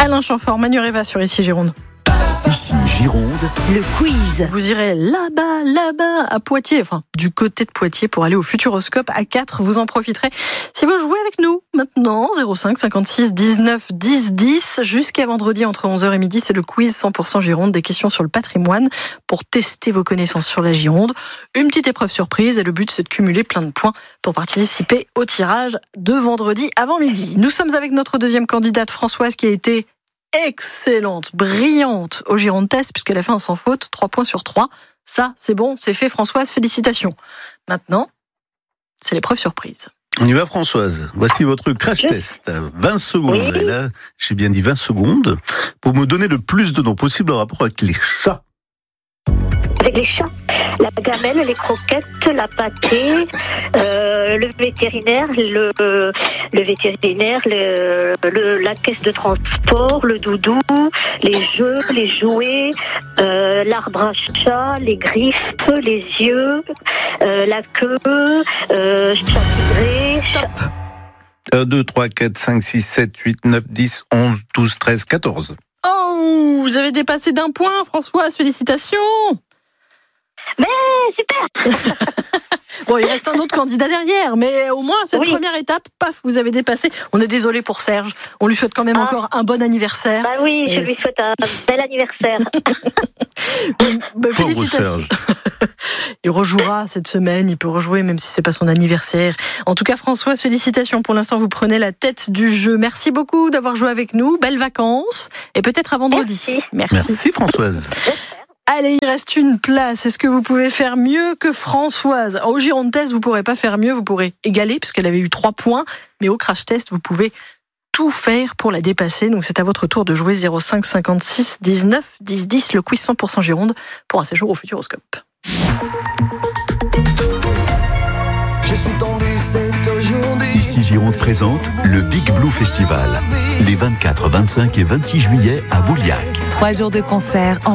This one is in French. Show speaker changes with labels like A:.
A: Alain Chamfort, Manu Reva sur Ici Gironde.
B: Ici Gironde,
C: le quiz.
A: Vous irez là-bas, à Poitiers, enfin du côté de Poitiers pour aller au Futuroscope à 4. Vous en profiterez si vous jouez avec nous maintenant. 05 56 19 10 10 jusqu'à vendredi entre 11h et midi. C'est le quiz 100% Gironde, des questions sur le patrimoine pour tester vos connaissances sur la Gironde. Une petite épreuve surprise et le but c'est de cumuler plein de points pour participer au tirage de vendredi avant midi. Nous sommes avec notre deuxième candidate Françoise qui a été excellente, brillante au Gironde Test puisqu'elle a fait un sans faute, 3 points sur 3. Ça, c'est bon, c'est fait Françoise, félicitations. Maintenant, c'est l'épreuve surprise.
D: On y va Françoise, voici votre crash test. 20 secondes,
C: Oui.
D: et là j'ai bien dit 20 secondes, pour me donner le plus de noms possible en rapport avec les chats.
C: Avec les chats, la gamelle, les croquettes, la pâtée, le vétérinaire, la caisse de transport, le doudou, les jeux, les jouets, l'arbre à chat, les griffes, les yeux, la queue, chat tigré,
D: 1, 2, 3, 4, 5, 6, 7, 8, 9, 10, 11, 12, 13, 14.
A: Oh, vous avez dépassé d'un point, Françoise, félicitations.
C: Mais super.
A: Bon, il reste un autre candidat derrière, mais au moins, cette première étape, paf, vous avez dépassé. On est désolé pour Serge. On lui souhaite quand même encore un bon anniversaire.
C: Bah oui, je lui souhaite un bel anniversaire.
A: Pauvre félicitations.
D: Serge.
A: Il rejouera cette semaine, il peut rejouer même si c'est pas son anniversaire. En tout cas, Françoise, félicitations. Pour l'instant, vous prenez la tête du jeu. Merci beaucoup d'avoir joué avec nous. Belles vacances et peut-être à vendredi.
D: Merci Françoise.
A: Allez, il reste une place. Est-ce que vous pouvez faire mieux que Françoise ? Au Gironde Test, vous ne pourrez pas faire mieux, vous pourrez égaler puisqu'elle avait eu 3 points. Mais au Crash Test, vous pouvez tout faire pour la dépasser. Donc c'est à votre tour de jouer 05 56 19 10 10, le quiz 100% Gironde pour un séjour au Futuroscope.
B: je suis tendu, c'est aujourd'hui. Ici Gironde présente le Big Blue Festival. Les 24, 25 et 26 juillet à Bouliac.
E: 3 jours de concert en